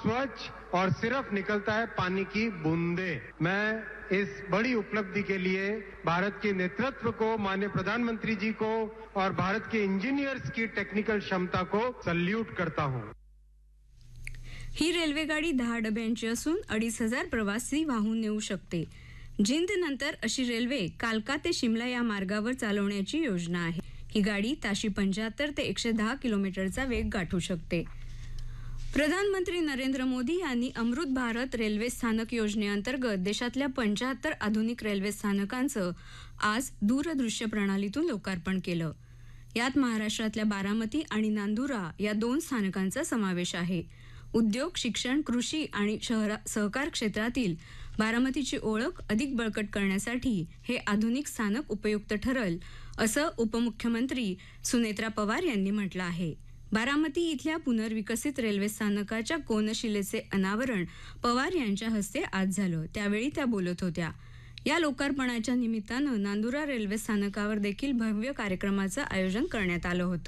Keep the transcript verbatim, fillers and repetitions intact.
स्वच्छ और सिर्फ निकलता है पानी की बूंदे। मैं इस बड़ी उपलब्धि के लिए भारत के नेतृत्व को, माननीय प्रधानमंत्री जी को और भारत के इंजीनियर्स की टेक्निकल क्षमता को सल्यूट करता हूं। ही रेल्वेगाडी दहा डब्यांची असून अडीच हजार प्रवासी वाहून नेऊ शकते. जिंद नंतर अशी रेल्वे कालका ते शिमला या मार्गावर चालवण्याची योजना आहे. ही गाडी ताशी पंच्याहत्तर ते एकशे दहा किलोमीटरचा वेग गाठू शकते. प्रधानमंत्री नरेंद्र मोदी यांनी अमृत भारत रेल्वे स्थानक योजनेअंतर्गत देशातल्या पंच्याहत्तर आधुनिक रेल्वे स्थानकांचं आज दूरदृश्य प्रणालीतून लोकार्पण केलं. यात महाराष्ट्रातल्या बारामती आणि नांदुरा या दोन स्थानकांचा समावेश आहे. उद्योग, शिक्षण, कृषी आणि शहर सहकार क्षेत्रातील बारामतीची ओळख अधिक बळकट करण्यासाठी हे आधुनिक स्थानक उपयुक्त ठरेल, असं उपमुख्यमंत्री सुनेत्रा पवार यांनी म्हटलं आहे. बारामती इथल्या पुनर्विकसित रेल्वे स्थानकाच्या कोनशिलेचे अनावरण पवार यांच्या हस्ते आज झालं. त्यावेळी त्या बोलत होत्या. या लोकार्पणाच्या निमित्तानं नांदुरा रेल्वे स्थानकावर देखील भव्य कार्यक्रमाचं आयोजन करण्यात आलं होतं.